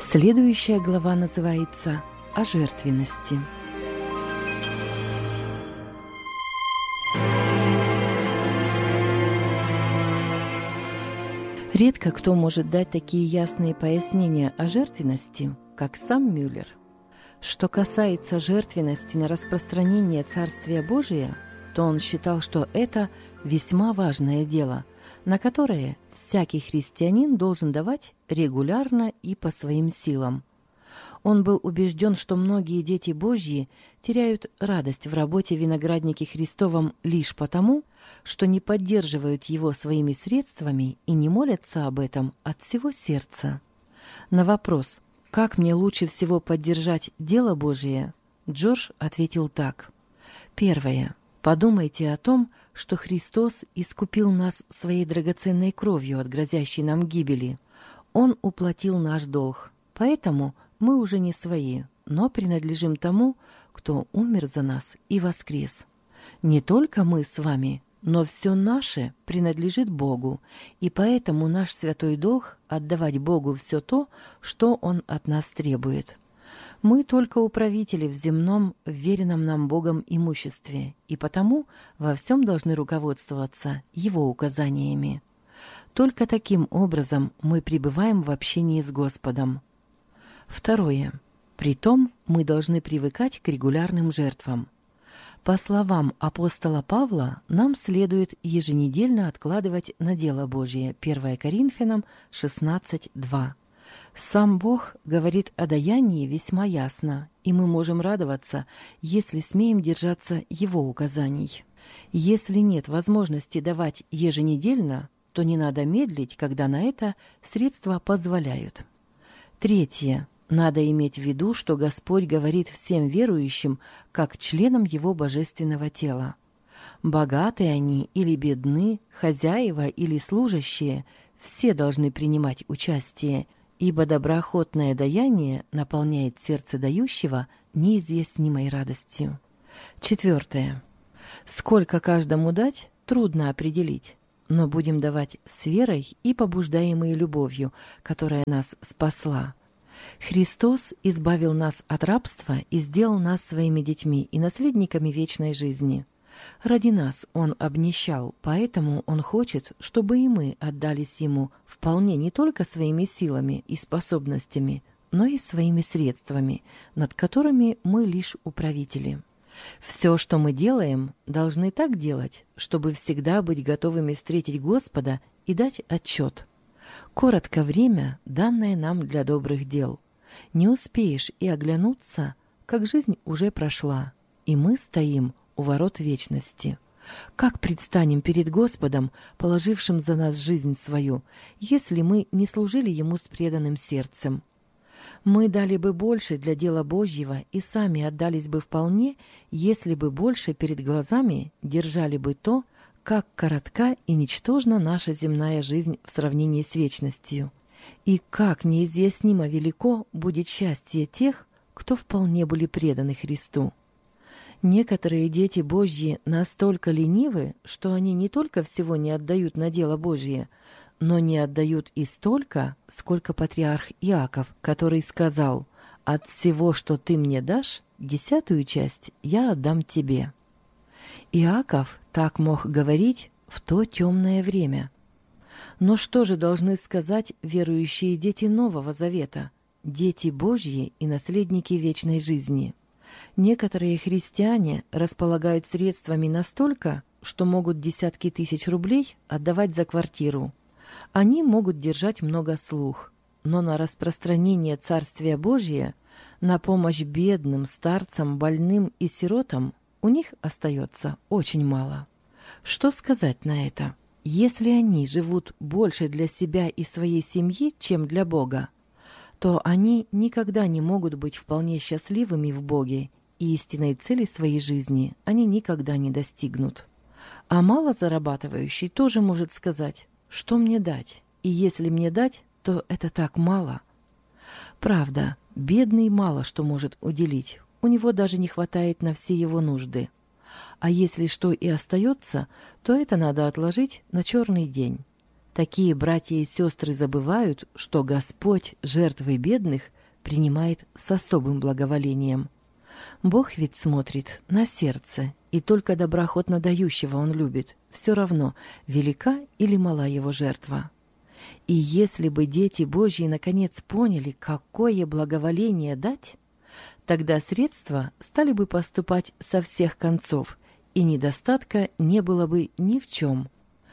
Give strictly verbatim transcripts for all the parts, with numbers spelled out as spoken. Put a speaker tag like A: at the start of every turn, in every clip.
A: Следующая глава называется «О жертвенности». Редко кто может дать такие ясные пояснения о жертвенности, как сам Мюллер. Что касается жертвенности на распространение Царствия Божия, то он считал, что это весьма важное дело, на которое всякий христианин должен давать регулярно и по своим силам. Он был убежден, что многие дети Божьи теряют радость в работе в винограднике Христовом лишь потому, что не поддерживают его своими средствами и не молятся об этом от всего сердца. На вопрос «Как мне лучше всего поддержать дело Божие?» Джордж ответил так. Первое. Подумайте о том, что Христос искупил нас своей драгоценной кровью от грозящей нам гибели. Он уплатил наш долг, поэтому мы уже не свои, но принадлежим тому, кто умер за нас и воскрес. Не только мы с вами, но все наше принадлежит Богу, и поэтому наш святой долг — отдавать Богу все то, что Он от нас требует. Мы только управители в земном, вверенном нам Богом имуществе, и потому во всем должны руководствоваться Его указаниями. Только таким образом мы пребываем в общении с Господом. Второе. Притом мы должны привыкать к регулярным жертвам. По словам апостола Павла, нам следует еженедельно откладывать на дело Божие. первое Коринфянам шестнадцать два. Сам Бог говорит о даянии весьма ясно, и мы можем радоваться, если смеем держаться Его указаний. Если нет возможности давать еженедельно, то не надо медлить, когда на это средства позволяют. Третье. Надо иметь в виду, что Господь говорит всем верующим, как членам Его божественного тела. Богатые они или бедны, хозяева или служащие, все должны принимать участие, ибо доброохотное даяние наполняет сердце дающего неизъяснимой радостью. Четвертое. Сколько каждому дать, трудно определить, но будем давать с верой и побуждаемой любовью, которая нас спасла. Христос избавил нас от рабства и сделал нас своими детьми и наследниками вечной жизни. Ради нас Он обнищал, поэтому Он хочет, чтобы и мы отдались Ему вполне не только своими силами и способностями, но и своими средствами, над которыми мы лишь управители. Все, что мы делаем, должны так делать, чтобы всегда быть готовыми встретить Господа и дать отчет. Коротко время, данное нам для добрых дел. Не успеешь и оглянуться, как жизнь уже прошла, и мы стоим у ворот вечности. Как предстанем перед Господом, положившим за нас жизнь свою, если мы не служили Ему с преданным сердцем? Мы дали бы больше для дела Божьего и сами отдались бы вполне, если бы больше перед глазами держали бы то, как коротка и ничтожна наша земная жизнь в сравнении с вечностью, и как неизъяснимо велико будет счастье тех, кто вполне были преданы Христу. Некоторые дети Божьи настолько ленивы, что они не только всего не отдают на дело Божье, но не отдают и столько, сколько патриарх Иаков, который сказал: «От всего, что ты мне дашь, десятую часть я отдам тебе». Иаков так мог говорить в то темное время. Но что же должны сказать верующие дети Нового Завета, дети Божьи и наследники вечной жизни? Некоторые христиане располагают средствами настолько, что могут десятки тысяч рублей отдавать за квартиру. Они могут держать много слуг, но на распространение Царствия Божия, на помощь бедным, старцам, больным и сиротам у них остается очень мало. Что сказать на это? Если они живут больше для себя и своей семьи, чем для Бога, то они никогда не могут быть вполне счастливыми в Боге, и истинной цели своей жизни они никогда не достигнут. А мало зарабатывающий тоже может сказать: что мне дать? И если мне дать, то это так мало. Правда, бедный мало что может уделить, у него даже не хватает на все его нужды. А если что и остается, то это надо отложить на черный день. Такие братья и сестры забывают, что Господь жертвы бедных принимает с особым благоволением. Бог ведь смотрит на сердце, и только доброохотно дающего Он любит, все равно, велика или мала его жертва. И если бы дети Божьи наконец поняли, какое благоволение дать, тогда средства стали бы поступать со всех концов, и недостатка не было бы ни в чем.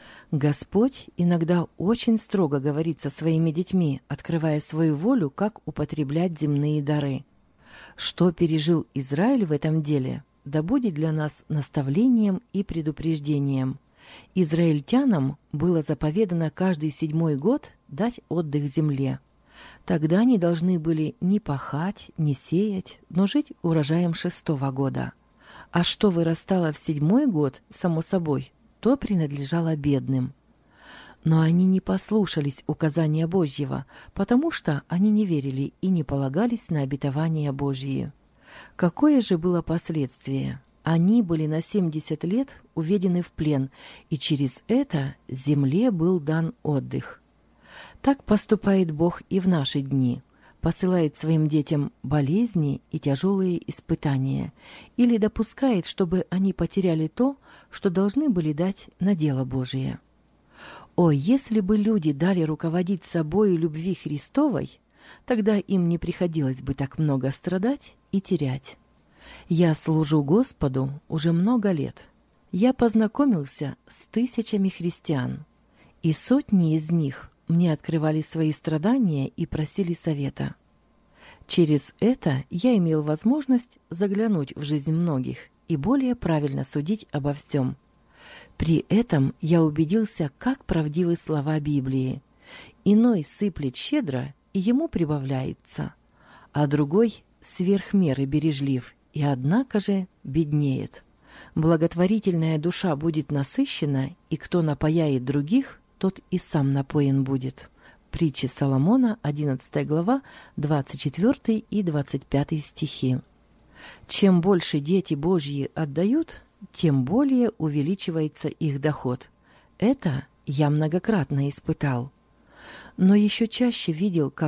A: Господь иногда очень строго говорит со своими детьми, открывая свою волю, как употреблять земные дары. Что пережил Израиль в этом деле, да будет для нас наставлением и предупреждением. Израильтянам было заповедано каждый седьмой год дать отдых земле. Тогда они должны были не пахать, не сеять, но жить урожаем шестого года. А что вырастало в седьмой год, само собой, то принадлежало бедным. Но они не послушались указания Божьего, потому что они не верили и не полагались на обетования Божьи. Какое же было последствие? Они были на семьдесят лет уведены в плен, и через это земле был дан отдых. Так поступает Бог и в наши дни. Посылает своим детям болезни и тяжелые испытания, или допускает, чтобы они потеряли то, что должны были дать на дело Божие. О, если бы люди дали руководить собою любви Христовой, тогда им не приходилось бы так много страдать и терять. Я служу Господу уже много лет. Я познакомился с тысячами христиан, и сотни из них мне открывали свои страдания и просили совета. Через это я имел возможность заглянуть в жизнь многих и более правильно судить обо всем. При этом я убедился, как правдивы слова Библии. Иной сыплет щедро, и ему прибавляется, а другой сверх меры бережлив, и однако же беднеет. Благотворительная душа будет насыщена, и кто напояет других, тот и сам напоен будет. Притчи Соломона, одиннадцатая глава, двадцать четвёртый и двадцать пятый стихи. Чем больше дети Божьи отдают, тем более увеличивается их доход. Это я многократно испытал. Но еще чаще видел, как